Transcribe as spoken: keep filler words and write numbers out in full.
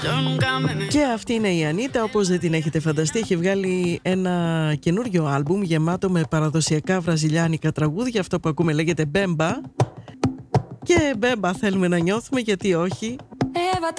Και αυτή είναι η Ανίτα, όπως δεν την έχετε φανταστεί. Έχει βγάλει ένα καινούριο άλμπουμ γεμάτο με παραδοσιακά βραζιλιάνικα τραγούδια. Αυτό που ακούμε λέγεται μπέμπα. Και μπέμπα θέλουμε να νιώθουμε, γιατί όχι.